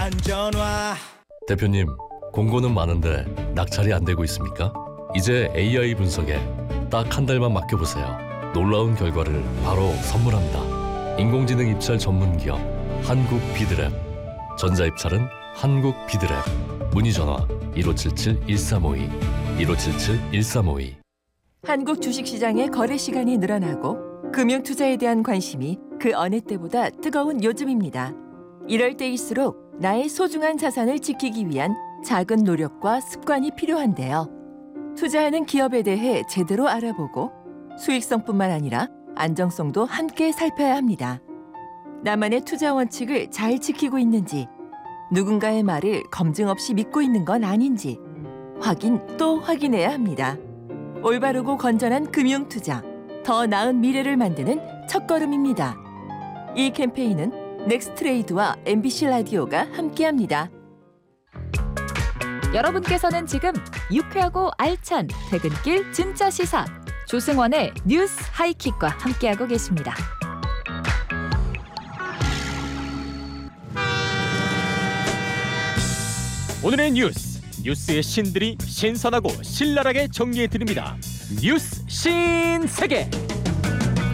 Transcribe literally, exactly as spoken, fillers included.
안전화. 대표님, 공고는 많은데 낙찰이 안 되고 있습니까? 이제 에이아이 분석에 딱 한 달만 맡겨보세요. 놀라운 결과를 바로 선물합니다. 인공지능 입찰 전문 기업 한국 비드랩. 전자입찰은 한국 비드랩. 문의 전화 일오칠칠 일삼오이 일오칠칠 일삼오이. 한국 주식시장의 거래 시간이 늘어나고 금융투자에 대한 관심이 그 어느 때보다 뜨거운 요즘입니다. 이럴 때일수록 나의 소중한 자산을 지키기 위한 작은 노력과 습관이 필요한데요. 투자하는 기업에 대해 제대로 알아보고 수익성뿐만 아니라 안정성도 함께 살펴야 합니다. 나만의 투자 원칙을 잘 지키고 있는지, 누군가의 말을 검증 없이 믿고 있는 건 아닌지 확인 또 확인해야 합니다. 올바르고 건전한 금융투자, 더 나은 미래를 만드는 첫걸음입니다. 이 캠페인은 넥스트레이드와 엠비씨 라디오가 함께합니다. 여러분께서는 지금 유쾌하고 알찬 퇴근길 진짜 시사 조승원의 뉴스 하이킥과 함께하고 계십니다. 오늘의 뉴스, 뉴스의 신들이 신선하고 신랄하게 정리해드립니다. 뉴스 신세계.